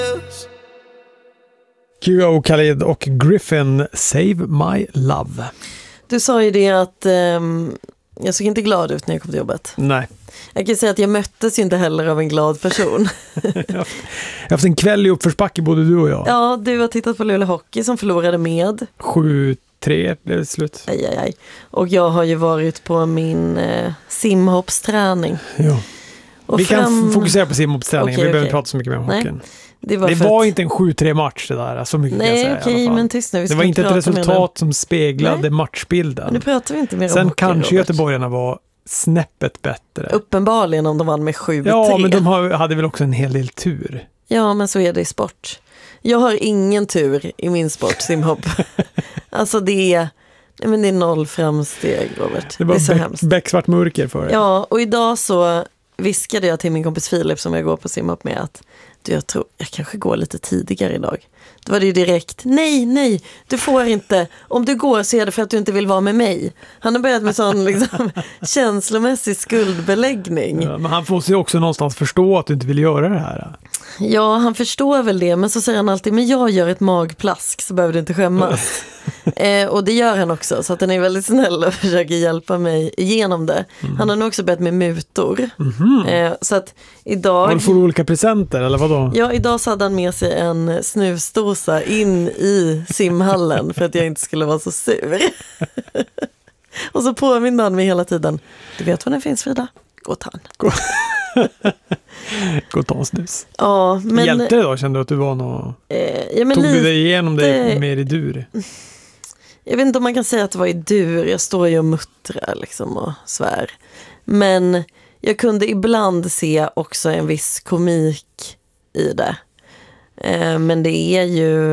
QO, Khalid och Griffin, Save My Love. Du sa ju det att jag såg inte glad ut när jag kom till jobbet. Nej. Jag kan säga att jag möttes ju inte heller av en glad person. Jag har haft en kväll i uppförsbacke, både du och jag. Ja, du har tittat på Luleå Hockey som förlorade med 7-3 blev det slut. Aj. Och jag har ju varit på min simhoppsträning. Ja. Och vi kan fokusera på simhoppsträningen. Okay, vi behöver inte prata så mycket mer om hockeyn. Det var inte en 7-3 match det där. Så mycket nej, kan jag säga, okej, men tyst nu. Det var inte ett resultat som speglade matchbilden. Men nu pratar vi inte mer om sen hockey, kanske Robert. Göteborgarna var snäppet bättre. Uppenbarligen om de vann med 7-3. Ja, men de hade väl också en hel del tur. Ja, men så är det i sport. Jag har ingen tur i min sport, simhopp. Alltså det är 0 framsteg, Robert. Det var är så hemskt. becksvart mörker för det. Ja, och idag så viskade jag till min kompis Filip som jag går på simhopp med att jag tror jag kanske går lite tidigare idag. Då var det ju direkt, nej, du får inte. Om du går så är det för att du inte vill vara med mig. Han har börjat med sån känslomässig skuldbeläggning. Ja, men han får sig också någonstans förstå att du inte vill göra det här. Ja, han förstår väl det, men så säger han alltid, men jag gör ett magplask så behöver du inte skämmas. Och det gör han också, så att han är väldigt snäll och försöker hjälpa mig igenom det. Han har nog också bett med mutor. Så att idag... Har du fått olika presenter, eller vadå? Ja, idag så hade han med sig en snusdosa in i simhallen för att jag inte skulle vara så sur. Och så påminner han mig hela tiden, du vet var den finns, Frida? Gå och ta den. Gå och ta en snus. Ja, men... Hjälpte det då? Kände du att du var något... Tog du dig igenom det mer i dur? Jag vet inte om man kan säga att det var i dur. Jag står ju och muttrar liksom och svär. Men jag kunde ibland se också en viss komik i det. Men det är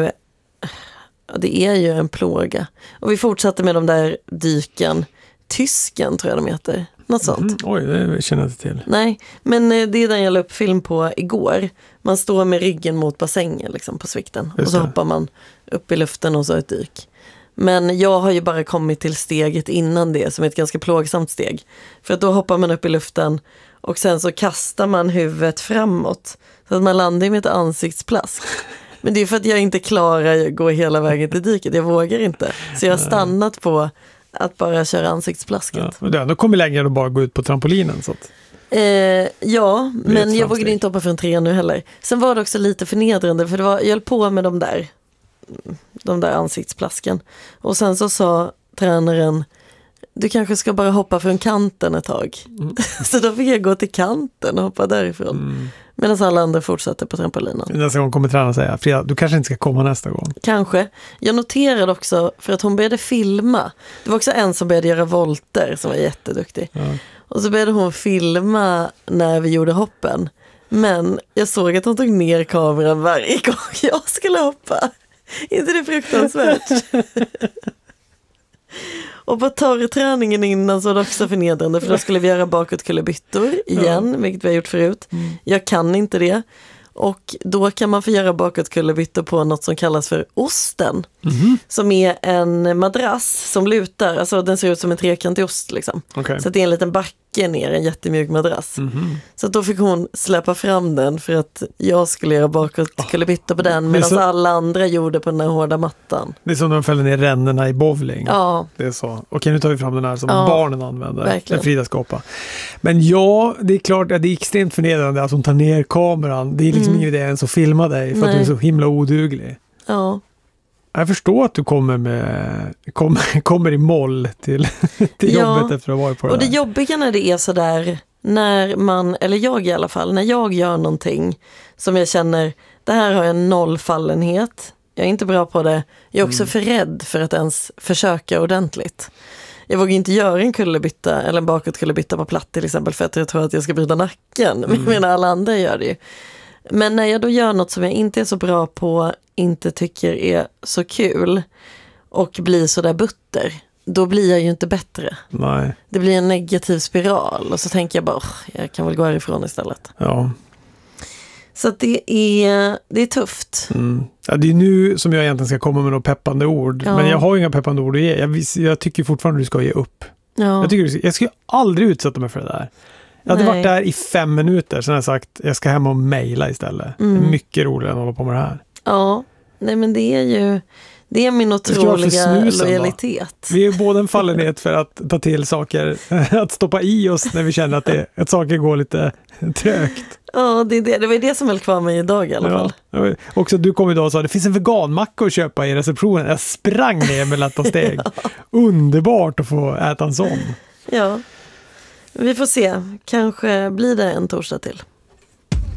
ju en plåga. Och vi fortsatte med de där dyken. Tysken tror jag de heter. Något sånt. Oj, det känner jag inte till. Nej, men det är den jag la upp film på igår. Man står med ryggen mot bassängen liksom, på svikten. Och så hoppar man upp i luften och så ett dyk. Men jag har ju bara kommit till steget innan det som är ett ganska plågsamt steg. För att då hoppar man upp i luften och sen så kastar man huvudet framåt. Så att man landar med ett ansiktsplask. Men det är för att jag inte klarar att gå hela vägen till dyket. Jag vågar inte. Så jag har stannat på att bara köra ansiktsplasket. Ja, men då kommer längre att bara gå ut på trampolinen. Så att... ja, men jag vågade inte hoppa från 3 nu heller. Sen var det också lite förnedrande för jag höll på med de där ansiktsplasken. Och sen så sa tränaren, du kanske ska bara hoppa från kanten ett tag. Så då fick jag gå till kanten och hoppa därifrån. Medan alla andra fortsatte på trampolinen. Nästa gång kommer tränaren säga, Frida, du kanske inte ska komma nästa gång. Kanske. Jag noterade också, för att hon började filma. Det var också en som började göra volter som var jätteduktig. Ja. Och så började hon filma när vi gjorde hoppen. Men jag såg att hon tog ner kameran varje gång jag skulle hoppa. Inte det fruktansvärt? Och på torrträningen innan så var det också förnedrande. För då skulle vi göra bakåtkullerbyttor igen, vilket vi har gjort förut. Jag kan inte det. Och då kan man få göra bakåtkullerbyttor på något som kallas för osten. Som är en madrass som lutar. Alltså den ser ut som en trekantig ost liksom. Okay. Så det är en liten backe ner, en jättemjuk madrass. Så då fick hon släppa fram den för att jag skulle göra bakåtkullerbyttor på den. Medan alla andra gjorde på den här hårda mattan. Det är som när de fäller ner rännorna i bowling. Ja. Det är så. Okej, nu tar vi fram den här som barnen använder. Verkligen. Frida skapa. Men ja, det är klart att det är extremt förnedrande att hon tar ner kameran. Det är liksom ingen idé ens att filma dig för att du är så himla oduglig. Ja. Jag förstår att du kommer i moll till jobbet efter att ha varit på det. Och det jobbiga när det är så där, när man, eller jag i alla fall, när jag gör någonting som jag känner, det här har jag nollfallenhet, jag är inte bra på det, jag är också för rädd för att ens försöka ordentligt. Jag vågar inte göra en kullerbytta eller en bakåtkullerbytta på platt till exempel för att jag tror att jag ska bryta nacken. Men jag menar, alla andra gör det ju. Men när jag då gör något som jag inte är så bra på, inte tycker är så kul och blir så där butter, då blir jag ju inte bättre. Nej. Det blir en negativ spiral och så tänker jag bara, jag kan väl gå härifrån istället. Ja. Så att det är tufft. Ja, det är nu som jag egentligen ska komma med några peppande ord. Ja. Men jag har inga peppande ord att ge. Jag tycker fortfarande att du ska ge upp. Ja. Jag ska aldrig utsätta mig för det där. Jag hade varit där i 5 minuter, sen har jag sagt jag ska hem och mejla istället. Det är mycket roligare än att hålla på med det här. Ja, nej men det är min otroliga lojalitet. Då. Vi är både en fallenhet för att ta till saker, att stoppa i oss när vi känner att saker går lite trögt. Ja, det var det som höll kvar mig idag i alla fall. Ja. Också du kom idag och sa det finns en veganmacka att köpa i receptionen. Jag sprang ner med lätta steg. Underbart att få äta en sån. Ja, vi får se. Kanske blir det en torsdag till.